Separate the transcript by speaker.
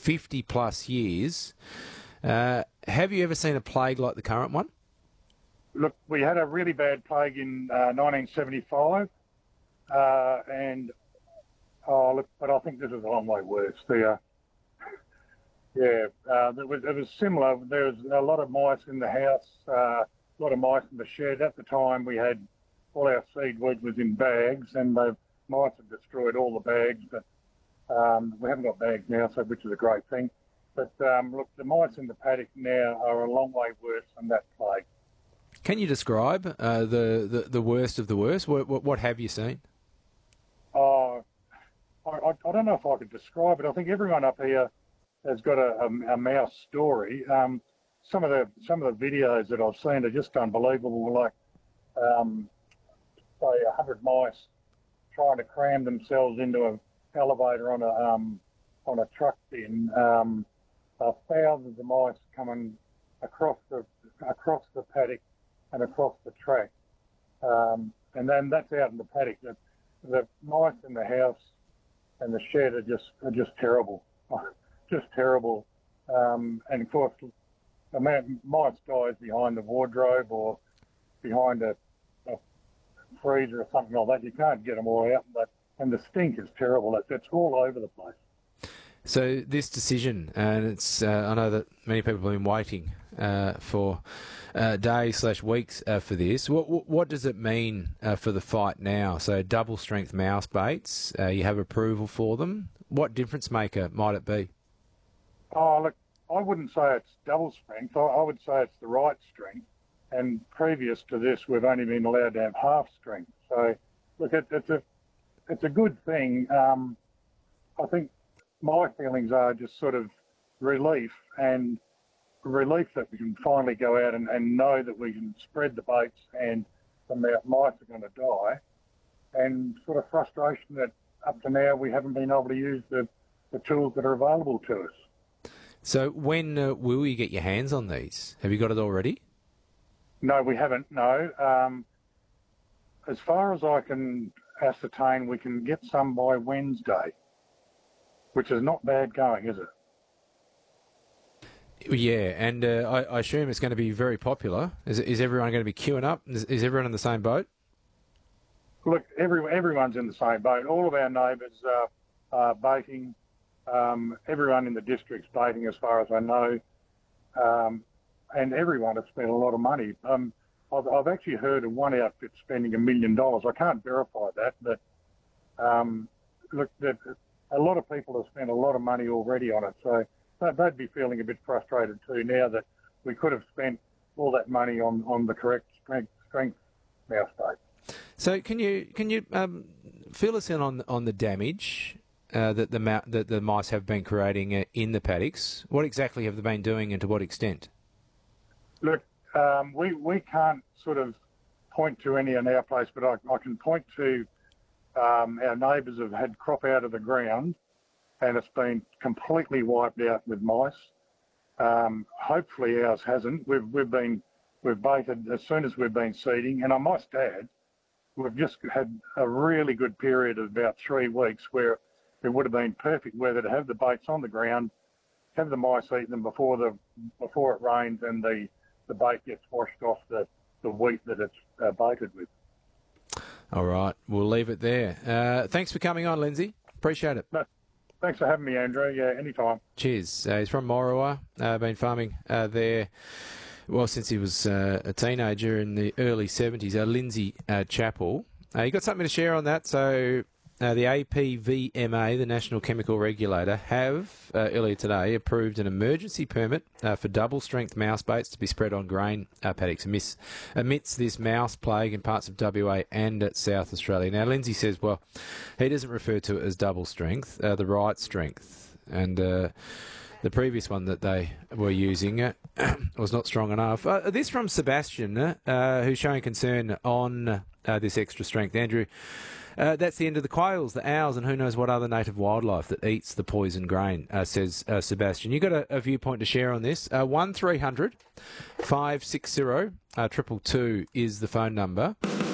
Speaker 1: 50 plus years. Have you ever seen a plague like the current one?
Speaker 2: Look, we had a really bad plague in 1975, but I think this is a long way worse. It was similar. There was a lot of mice in the house, a lot of mice in the shed. At the time, we had all our seed wheat was in bags, and the mice had destroyed all the bags. But we haven't got bags now, which is a great thing. But look, the mice in the paddock now are a long way worse than that plague.
Speaker 1: Can you describe the worst of the worst? What have you seen?
Speaker 2: I don't know if I could describe it. I think everyone up here has got a mouse story. Some of the videos that I've seen are just unbelievable. Like, say, 100 mice trying to cram themselves into an elevator on a truck bin. Thousands of mice coming across the paddock and across the track, and then that's out in the paddock. The mice in the house and the shed are just terrible. Just terrible. And of course, the mice dies behind the wardrobe or behind a freezer or something like that. You can't get them all out, and the stink is terrible. It's all over the place.
Speaker 1: So this decision, and it's I know that many people have been waiting for days/weeks for this. What does it mean for the fight now? So double strength mouse baits, you have approval for them. What difference maker might it be?
Speaker 2: Oh, look, I wouldn't say it's double strength. I would say it's the right strength. And previous to this, we've only been allowed to have half strength. So, look, it's a good thing. I think my feelings are just sort of relief that we can finally go out and know that we can spread the baits and the mice are going to die, and sort of frustration that up to now we haven't been able to use the tools that are available to us.
Speaker 1: So when will you get your hands on these? Have you got it already?
Speaker 2: No, we haven't, no. As far as I can ascertain, we can get some by Wednesday, which is not bad going, is it?
Speaker 1: Yeah, and I assume it's going to be very popular. Is everyone going to be queuing up? Is everyone in the same boat?
Speaker 2: Look, everyone's in the same boat. All of our neighbours are baiting. Everyone in the district's baiting, as far as I know. And everyone has spent a lot of money. I've actually heard of one outfit spending $1 million. I can't verify that, but look, a lot of people have spent a lot of money already on it. So they'd be feeling a bit frustrated too now that we could have spent all that money on the correct strength mouse bait.
Speaker 1: So can you fill us in on the damage that the mice have been creating in the paddocks? What exactly have they been doing, and to what extent?
Speaker 2: Look, we can't sort of point to any in our place, but I can point to our neighbours have had crop out of the ground, and it's been completely wiped out with mice. Hopefully ours hasn't. We've baited as soon as we've been seeding, and I must add, we've just had a really good period of about 3 weeks where it would have been perfect weather to have the baits on the ground, have the mice eat them before it rains, and the bait gets washed off the wheat that it's baited with.
Speaker 1: All right, we'll leave it there. Thanks for coming on, Lindsay. Appreciate it.
Speaker 2: No, thanks for having me, Andrew. Yeah, anytime.
Speaker 1: Cheers. He's from Morawa, been farming there, well, since he was a teenager in the early 70s. Lindsay Chappell. You got something to share on that? So the APVMA, the National Chemical Regulator, have earlier today approved an emergency permit for double-strength mouse baits to be spread on grain paddocks amidst this mouse plague in parts of WA and South Australia. Now, Lindsay says, well, he doesn't refer to it as double-strength, the right strength. And the previous one that they were using was not strong enough. This from Sebastian, who's showing concern on this extra strength. Andrew, that's the end of the quails, the owls, and who knows what other native wildlife that eats the poison grain, says Sebastian. You got a viewpoint to share on this? 1300 560 222 is the phone number.